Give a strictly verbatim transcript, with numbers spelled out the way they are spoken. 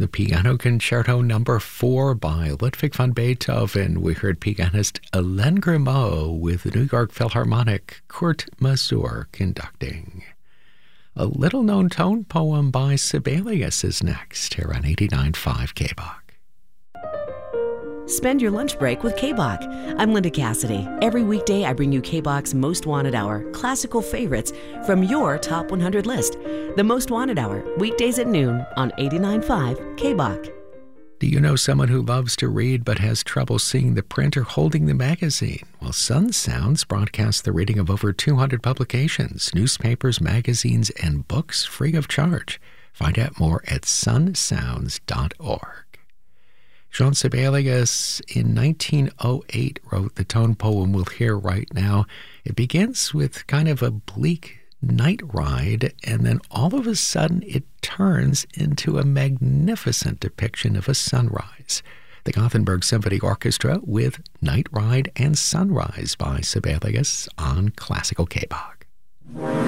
the Piano Concerto number four by Ludwig van Beethoven. We heard pianist Alain Grimaud with the New York Philharmonic Kurt Masur conducting. A little-known tone poem by Sibelius is next here on eighty-nine point five K B O C. Spend your lunch break with K B O C. I'm Linda Cassidy. Every weekday I bring you K B O C's Most Wanted Hour, classical favorites from your top one hundred list. The Most Wanted Hour, weekdays at noon on eighty-nine point five K B O C. Do you know someone who loves to read but has trouble seeing the print or holding the magazine? Well, Sun Sounds broadcasts the reading of over two hundred publications, newspapers, magazines, and books free of charge. Find out more at sun sounds dot org. Jean Sibelius, in nineteen oh eight, wrote the tone poem we'll hear right now. It begins with kind of a bleak night ride, and then all of a sudden it turns into a magnificent depiction of a sunrise. The Gothenburg Symphony Orchestra with Night Ride and Sunrise by Sibelius on Classical K B O C.